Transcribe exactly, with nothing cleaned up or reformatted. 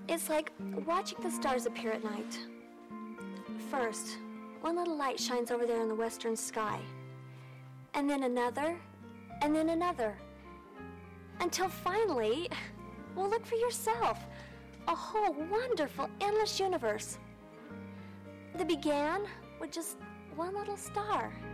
It's like watching the stars appear at night. First, one little light shines over there in the western sky, and then another, and then another, until finally, well, look for yourself, a whole wonderful, endless universe that began with just one little star.